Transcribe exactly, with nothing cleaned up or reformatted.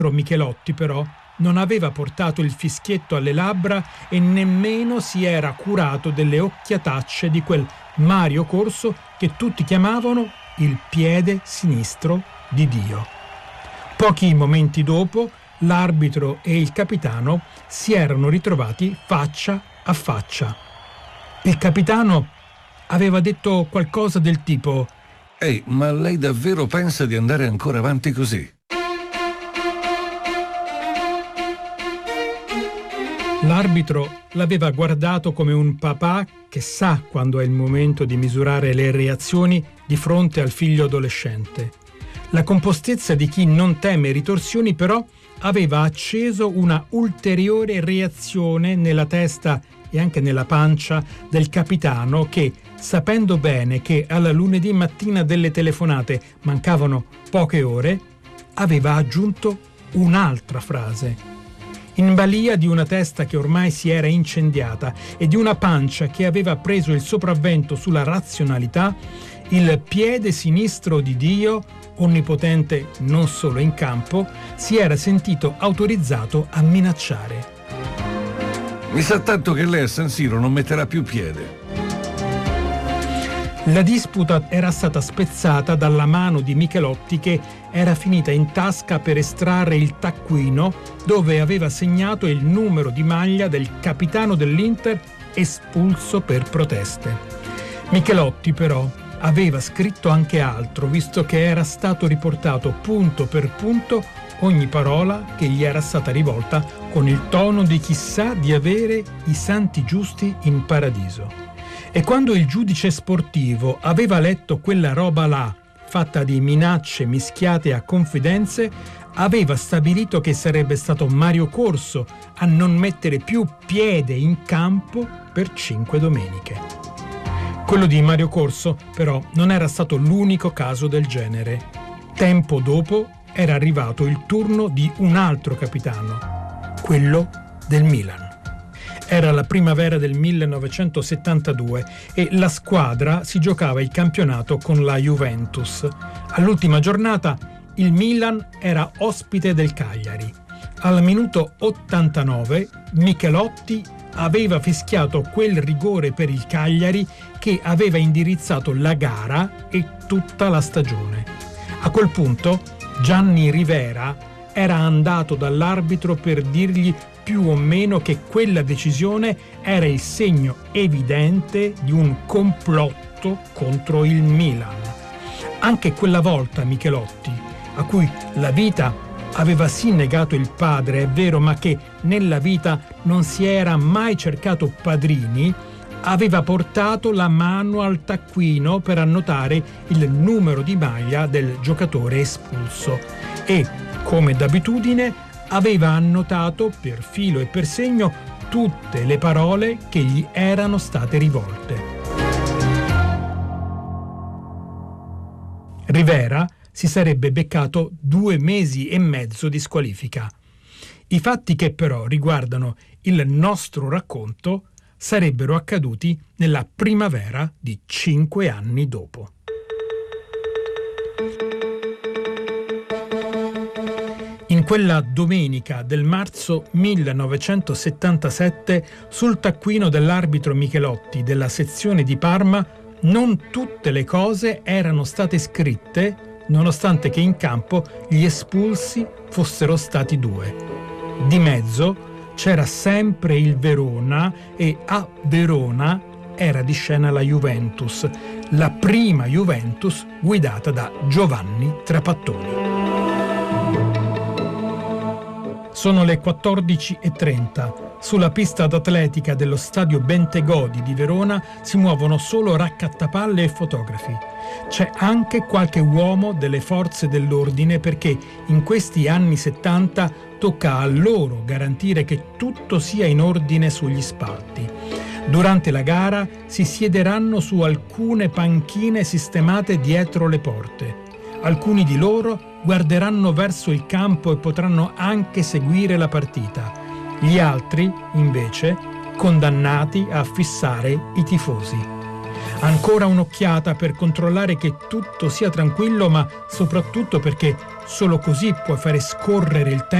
Michelotti, però, non aveva portato il fischietto alle labbra e nemmeno si era curato delle occhiatacce di quel Mario Corso che tutti chiamavano il piede sinistro di Dio. Pochi momenti dopo, l'arbitro e il capitano si erano ritrovati faccia a faccia. Il capitano aveva detto qualcosa del tipo: «Ehi, ma lei davvero pensa di andare ancora avanti così?» L'arbitro l'aveva guardato come un papà che sa quando è il momento di misurare le reazioni di fronte al figlio adolescente. La compostezza di chi non teme ritorsioni, però, aveva acceso una ulteriore reazione nella testa e anche nella pancia del capitano che, sapendo bene che alla lunedì mattina delle telefonate mancavano poche ore, aveva aggiunto un'altra frase. In balia di una testa che ormai si era incendiata e di una pancia che aveva preso il sopravvento sulla razionalità, il piede sinistro di Dio, onnipotente non solo in campo, si era sentito autorizzato a minacciare. «Mi sa tanto che lei a San Siro non metterà più piede». La disputa era stata spezzata dalla mano di Michelotti che era finita in tasca per estrarre il taccuino dove aveva segnato il numero di maglia del capitano dell'Inter espulso per proteste. Michelotti però aveva scritto anche altro, visto che era stato riportato punto per punto ogni parola che gli era stata rivolta con il tono di chi sa di avere i santi giusti in paradiso. E quando il giudice sportivo aveva letto quella roba là, fatta di minacce mischiate a confidenze, aveva stabilito che sarebbe stato Mario Corso a non mettere più piede in campo per cinque domeniche. Quello di Mario Corso, però, non era stato l'unico caso del genere. Tempo dopo era arrivato il turno di un altro capitano, quello del Milan. Era la primavera del millenovecentosettantadue e la squadra si giocava il campionato con la Juventus. All'ultima giornata il Milan era ospite del Cagliari. Al minuto ottantanove Michelotti aveva fischiato quel rigore per il Cagliari che aveva indirizzato la gara e tutta la stagione. A quel punto Gianni Rivera era andato dall'arbitro per dirgli più o meno che quella decisione era il segno evidente di un complotto contro il Milan. Anche quella volta Michelotti, a cui la vita aveva sì negato il padre, è vero, ma che nella vita non si era mai cercato padrini, aveva portato la mano al taccuino per annotare il numero di maglia del giocatore espulso e, come d'abitudine, aveva annotato per filo e per segno tutte le parole che gli erano state rivolte. Rivera si sarebbe beccato due mesi e mezzo di squalifica. I fatti che però riguardano il nostro racconto sarebbero accaduti nella primavera di cinque anni dopo. In quella domenica del marzo millenovecentosettantasette, sul taccuino dell'arbitro Michelotti della sezione di Parma, non tutte le cose erano state scritte, nonostante che in campo gli espulsi fossero stati due. Di mezzo c'era sempre il Verona e a Verona era di scena la Juventus, la prima Juventus guidata da Giovanni Trapattoni. Sono le quattordici e trenta. Sulla pista d'atletica dello stadio Bentegodi di Verona si muovono solo raccattapalle e fotografi. C'è anche qualche uomo delle forze dell'ordine perché in questi anni settanta tocca a loro garantire che tutto sia in ordine sugli spalti. Durante la gara si siederanno su alcune panchine sistemate dietro le porte. Alcuni di loro guarderanno verso il campo e potranno anche seguire la partita. Gli altri, invece, condannati a fissare i tifosi. Ancora un'occhiata per controllare che tutto sia tranquillo, ma soprattutto perché Solo così puoi fare scorrere il tempo